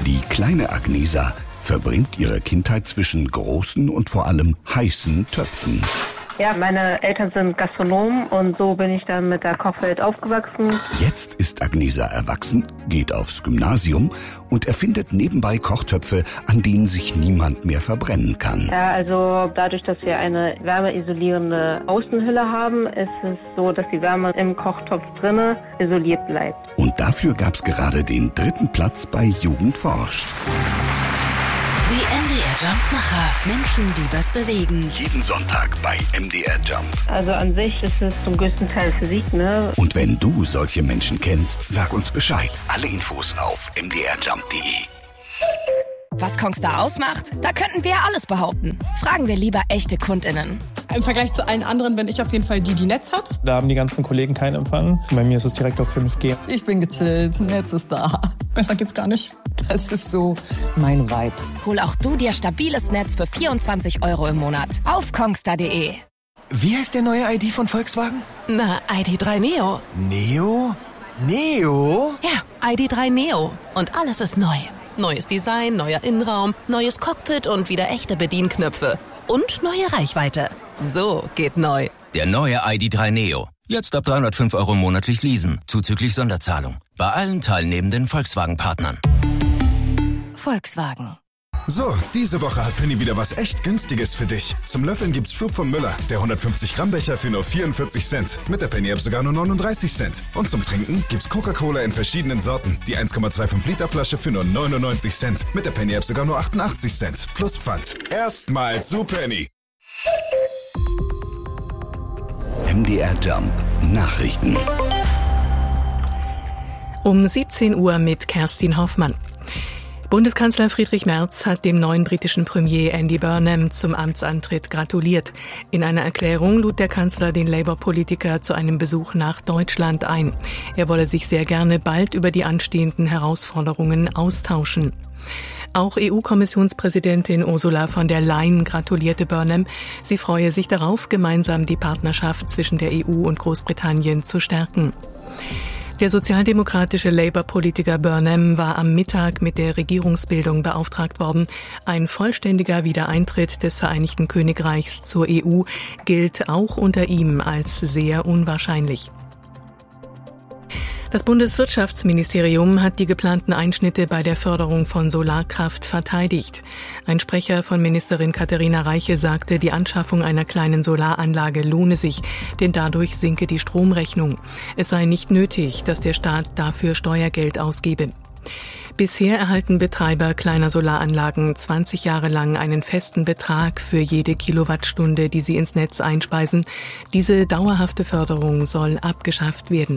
Die kleine Agnesa verbringt ihre Kindheit zwischen großen und vor allem heißen Töpfen. Ja, meine Eltern sind Gastronomen und so bin ich dann mit der Kochwelt aufgewachsen. Jetzt ist Agnesa erwachsen, geht aufs Gymnasium und erfindet nebenbei Kochtöpfe, an denen sich niemand mehr verbrennen kann. Ja, also dadurch, dass wir eine wärmeisolierende Außenhülle haben, ist es so, dass die Wärme im Kochtopf drinne isoliert bleibt. Und dafür gab's gerade den 3. Platz bei Jugend forscht. Die MDR Jumpmacher. Menschen, die was bewegen. Jeden Sonntag bei MDR Jump. Also an sich ist es zum größten Teil Physik, ne? Und wenn du solche Menschen kennst, sag uns Bescheid. Alle Infos auf mdrjump.de. Was Kongstar ausmacht? Da könnten wir alles behaupten. Fragen wir lieber echte KundInnen. Im Vergleich zu allen anderen bin ich auf jeden Fall die Netz hat. Da haben die ganzen Kollegen keinen Empfang. Bei mir ist es direkt auf 5G. Ich bin gechillt, Netz ist da. Besser geht's gar nicht. Das ist so mein Vibe. Hol auch du dir stabiles Netz für 24 € im Monat auf kongstar.de. Wie heißt der neue ID von Volkswagen? Na, ID.3 Neo. Neo? Neo? Ja, ID.3 Neo. Und alles ist neu. Neues Design, neuer Innenraum, neues Cockpit und wieder echte Bedienknöpfe. Und neue Reichweite. So geht neu. Der neue ID.3 Neo. Jetzt ab 305 € monatlich leasen, zuzüglich Sonderzahlung. Bei allen teilnehmenden Volkswagen-Partnern. Volkswagen. So, diese Woche hat Penny wieder was echt Günstiges für dich. Zum Löffeln gibt's Flug von Müller, der 150 Gramm Becher für nur 44 Cent. Mit der Penny-App sogar nur 39 Cent. Und zum Trinken gibt's Coca-Cola in verschiedenen Sorten. Die 1,25 Liter Flasche für nur 99 Cent. Mit der Penny-App sogar nur 88 Cent. Plus Pfand. Erstmals zu Penny. MDR Jump Nachrichten. Um 17 Uhr mit Kerstin Hoffmann. Bundeskanzler Friedrich Merz hat dem neuen britischen Premier Andy Burnham zum Amtsantritt gratuliert. In einer Erklärung lud der Kanzler den Labour-Politiker zu einem Besuch nach Deutschland ein. Er wolle sich sehr gerne bald über die anstehenden Herausforderungen austauschen. Auch EU-Kommissionspräsidentin Ursula von der Leyen gratulierte Burnham. Sie freue sich darauf, gemeinsam die Partnerschaft zwischen der EU und Großbritannien zu stärken. Der sozialdemokratische Labour-Politiker Burnham war am Mittag mit der Regierungsbildung beauftragt worden. Ein vollständiger Wiedereintritt des Vereinigten Königreichs zur EU gilt auch unter ihm als sehr unwahrscheinlich. Das Bundeswirtschaftsministerium hat die geplanten Einschnitte bei der Förderung von Solarkraft verteidigt. Ein Sprecher von Ministerin Katharina Reiche sagte, die Anschaffung einer kleinen Solaranlage lohne sich, denn dadurch sinke die Stromrechnung. Es sei nicht nötig, dass der Staat dafür Steuergeld ausgebe. Bisher erhalten Betreiber kleiner Solaranlagen 20 Jahre lang einen festen Betrag für jede Kilowattstunde, die sie ins Netz einspeisen. Diese dauerhafte Förderung soll abgeschafft werden.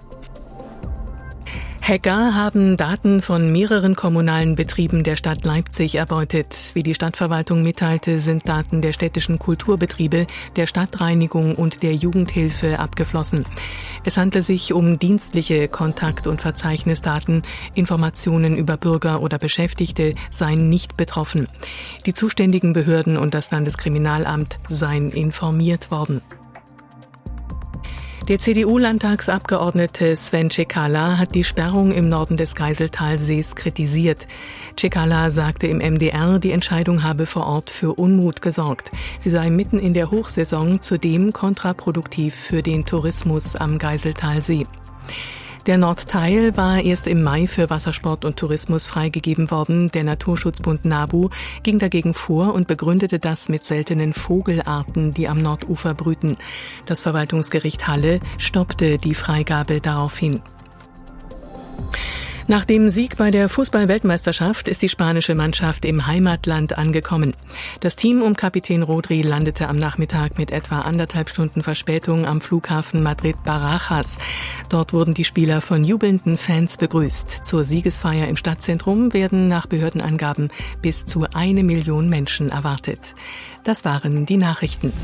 Hacker haben Daten von mehreren kommunalen Betrieben der Stadt Leipzig erbeutet. Wie die Stadtverwaltung mitteilte, sind Daten der städtischen Kulturbetriebe, der Stadtreinigung und der Jugendhilfe abgeflossen. Es handle sich um dienstliche Kontakt- und Verzeichnisdaten. Informationen über Bürger oder Beschäftigte seien nicht betroffen. Die zuständigen Behörden und das Landeskriminalamt seien informiert worden. Der CDU-Landtagsabgeordnete Sven Cekala hat die Sperrung im Norden des Geiseltalsees kritisiert. Cekala sagte im MDR, die Entscheidung habe vor Ort für Unmut gesorgt. Sie sei mitten in der Hochsaison zudem kontraproduktiv für den Tourismus am Geiseltalsee. Der Nordteil war erst im Mai für Wassersport und Tourismus freigegeben worden. Der Naturschutzbund NABU ging dagegen vor und begründete das mit seltenen Vogelarten, die am Nordufer brüten. Das Verwaltungsgericht Halle stoppte die Freigabe daraufhin. Nach dem Sieg bei der Fußball-Weltmeisterschaft ist die spanische Mannschaft im Heimatland angekommen. Das Team um Kapitän Rodri landete am Nachmittag mit etwa 1,5 Stunden Verspätung am Flughafen Madrid-Barajas. Dort wurden die Spieler von jubelnden Fans begrüßt. Zur Siegesfeier im Stadtzentrum werden nach Behördenangaben bis zu 1 Million Menschen erwartet. Das waren die Nachrichten.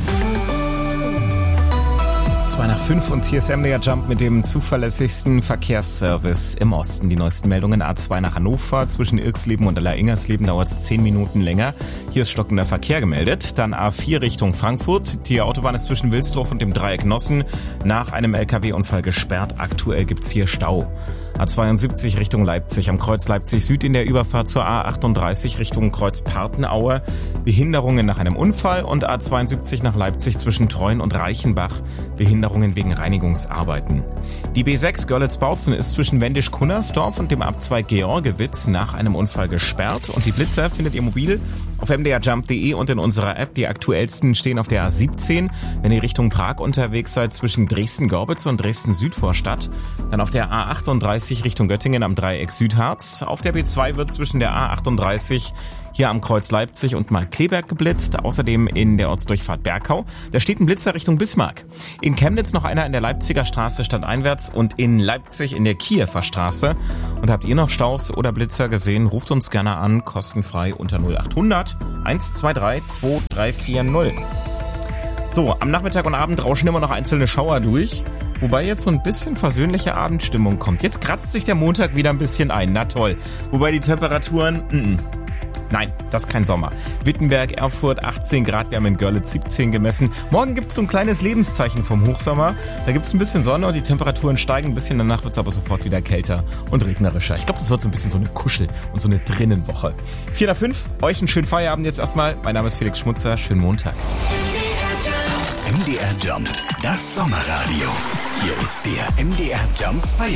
2:05 und hier ist MDR Jump mit dem zuverlässigsten Verkehrsservice im Osten. Die neuesten Meldungen: A2 nach Hannover, zwischen Irksleben und Ingersleben dauert es 10 Minuten länger. Hier ist stockender Verkehr gemeldet. Dann A4 Richtung Frankfurt. Die Autobahn ist zwischen Wilsdorf und dem Dreieck Nossen nach einem LKW-Unfall gesperrt. Aktuell gibt's hier Stau. A72 Richtung Leipzig am Kreuz Leipzig Süd in der Überfahrt zur A38 Richtung Kreuz Partenaue. Behinderungen nach einem Unfall und A72 nach Leipzig zwischen Treuen und Reichenbach. Behinderungen wegen Reinigungsarbeiten. Die B6 Görlitz-Bautzen ist zwischen Wendisch-Kunnersdorf und dem Abzweig Georgewitz nach einem Unfall gesperrt. Und die Blitzer findet ihr mobil auf mdrjump.de und in unserer App. Die aktuellsten stehen auf der A17, wenn ihr Richtung Prag unterwegs seid, zwischen Dresden-Gorbitz und Dresden-Südvorstadt. Dann auf der A38 Richtung Göttingen am Dreieck Südharz. Auf der B2 wird zwischen der A38 hier am Kreuz Leipzig und Markkleeberg geblitzt. Außerdem in der Ortsdurchfahrt Bergau. Da steht ein Blitzer Richtung Bismarck. In Chemnitz noch einer in der Leipziger Straße stadteinwärts und in Leipzig in der Kiewer Straße. Und habt ihr noch Staus oder Blitzer gesehen? Ruft uns gerne an, kostenfrei unter 0800 123 2340. So, am Nachmittag und Abend rauschen immer noch einzelne Schauer durch. Wobei jetzt so ein bisschen versöhnliche Abendstimmung kommt. Jetzt kratzt sich der Montag wieder ein bisschen ein. Na toll. Wobei die Temperaturen... Nein, das ist kein Sommer. Wittenberg, Erfurt 18 Grad, wir haben in Görlitz 17 gemessen. Morgen gibt's so ein kleines Lebenszeichen vom Hochsommer. Da gibt's ein bisschen Sonne und die Temperaturen steigen ein bisschen. Danach wird's aber sofort wieder kälter und regnerischer. Ich glaube, das wird so ein bisschen so eine Kuschel- und so eine Drinnenwoche. 4 nach 5, euch einen schönen Feierabend jetzt erstmal. Mein Name ist Felix Schmutzer, schönen Montag. MDR Jump, das Sommerradio. Hier ist der MDR Jump Feierabend.